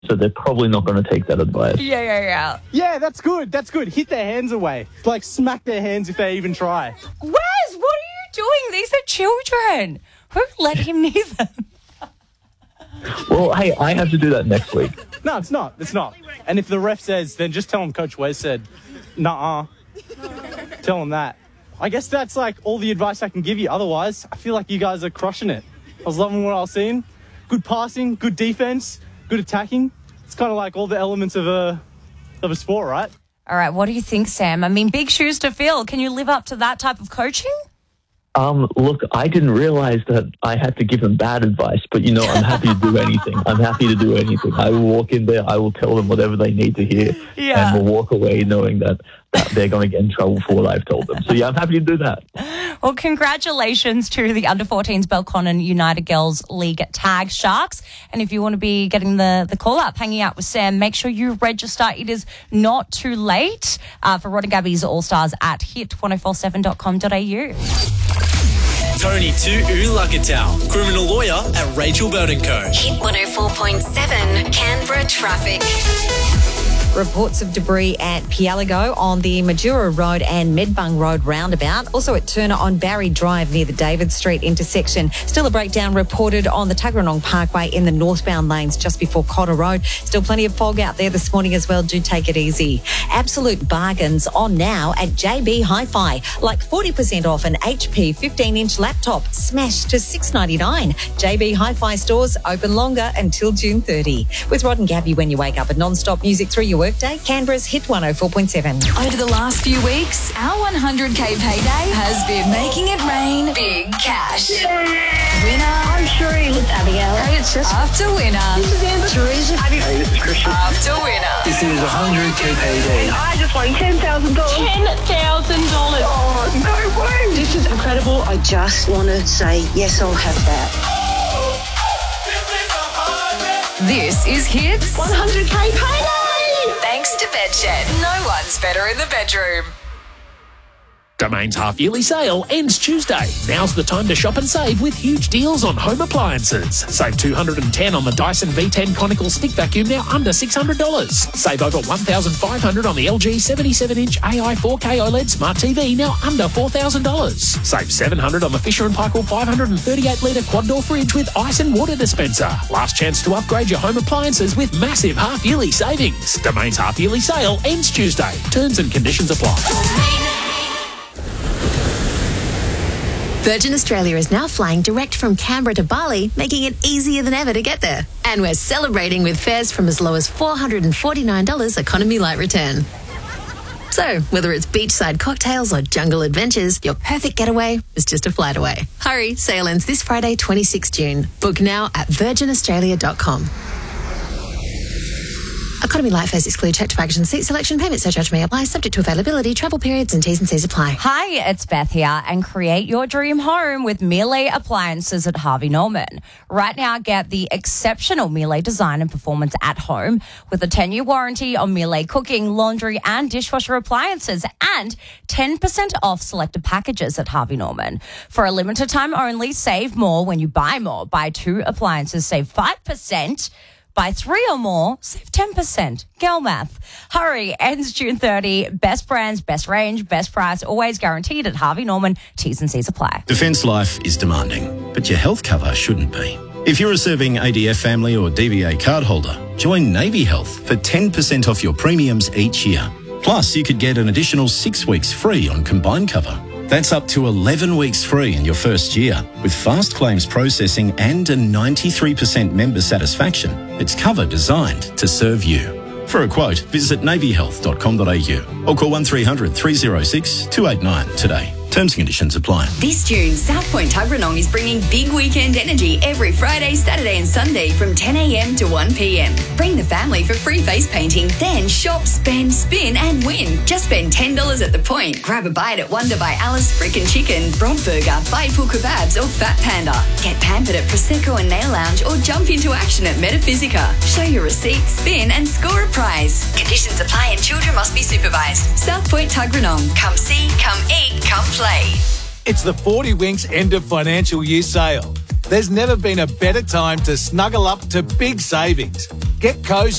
so they're probably not going to take that advice. Yeah. Yeah, that's good. That's good. Hit their hands away. Like, smack their hands if they even try. Wes, what are you doing? These are children. Who let him near them? Well, hey, I have to do that next week. No, it's not. It's not. And if the ref says, then just tell him Coach Wes said, nuh-uh. Tell him that. I guess that's like all the advice I can give you. Otherwise, I feel like you guys are crushing it. I was loving what I was seeing. Good passing, good defense, good attacking. It's kind of like all the elements of a sport, right? All right, what do you think, Sam? I mean, big shoes to fill. Can you live up to that type of coaching? Look, I didn't realize that I had to give them bad advice, but, I'm happy to do anything. I'm happy to do anything. I will walk in there, I will tell them whatever they need to hear, and we'll walk away knowing that they're going to get in trouble for what I've told them. So, yeah, I'm happy to do that. Well, congratulations to the Under-14s Belconnen United Girls League Tag Sharks. And if you want to be getting the call-up, hanging out with Sam, make sure you register. It is not too late for Rod and Gabby's All-Stars at hit1047.com.au. Tony Tu'ulakatau, criminal lawyer at Rachel Burton Co. Hit 104.7 Canberra traffic. Reports of debris at Pialago on the Majura Road and Medbung Road roundabout. Also at Turner on Barry Drive near the David Street intersection. Still a breakdown reported on the Tuggeranong Parkway in the northbound lanes just before Cotter Road. Still plenty of fog out there this morning as well. Do take it easy. Absolute bargains on now at JB Hi-Fi. Like 40% off an HP 15-inch laptop smashed to $6.99. JB Hi-Fi stores open longer until June 30. With Rod and Gabby when you wake up, a non-stop music through your workday. Canberra's Hit 104.7. Over the last few weeks, our 100K payday has been making it rain big cash. Winner. I'm Sheree. It's Abigail. Hey, it's just after winner. This is Amber. Teresa. Hey, this is Christian. After winner. This is 100K payday. I just won $10,000. $10,000. Oh, no way. This is incredible. I just want to say, yes, I'll have that. This is Hits 100K payday. Thanks to Bedshed. No one's better in the bedroom. Domain's half-yearly sale ends Tuesday. Now's the time to shop and save with huge deals on home appliances. Save $210 on the Dyson V10 Conical Stick Vacuum, now under $600. Save over $1,500 on the LG 77-inch AI 4K OLED Smart TV, now under $4,000. Save $700 on the Fisher & Paykel 538-litre quad-door fridge with ice and water dispenser. Last chance to upgrade your home appliances with massive half-yearly savings. Domain's half-yearly sale ends Tuesday. Terms and conditions apply. Virgin Australia is now flying direct from Canberra to Bali, making it easier than ever to get there. And we're celebrating with fares from as low as $449 economy light return. So, whether it's beachside cocktails or jungle adventures, your perfect getaway is just a flight away. Hurry, sale ends this Friday, 26 June. Book now at virginaustralia.com. Economy light fares exclude checked baggage and seat selection. Payment surcharge may apply, subject to availability, travel periods and T's and C's apply. Hi, it's Beth here, and create your dream home with Miele Appliances at Harvey Norman. Right now, get the exceptional Miele design and performance at home with a 10-year warranty on Miele cooking, laundry and dishwasher appliances, and 10% off selected packages at Harvey Norman. For a limited time only, save more when you buy more. Buy 2 appliances, save 5%. Buy 3 or more, save 10%. Girl math. Hurry, ends June 30. Best brands, best range, best price, always guaranteed at Harvey Norman. T's and C's apply. Defence life is demanding, but your health cover shouldn't be. If you're a serving ADF family or DVA card holder, join Navy Health for 10% off your premiums each year. Plus, you could get an additional 6 weeks free on combined cover. That's up to 11 weeks free in your first year. With fast claims processing and a 93% member satisfaction, it's cover designed to serve you. For a quote, visit navyhealth.com.au or call 1300 306 289 today. Terms and conditions apply. This June, South Point Tuggeranong is bringing big weekend energy every Friday, Saturday and Sunday from 10 a.m. to 1 p.m. Bring the family for free face painting, then shop, spend, spin and win. Just spend $10 at the point. Grab a bite at Wonder by Alice, Frickin' Chicken, Bronc Burger, Biteful Kebabs or Fat Panda. Get pampered at Prosecco and Nail Lounge or jump into action at Metaphysica. Show your receipt, spin and score a prize. Conditions apply and children must be supervised. South Point Tuggeranong. Come see, come eat, come play. It's the 40 Winks end of financial year sale. There's never been a better time to snuggle up to big savings. Get cozy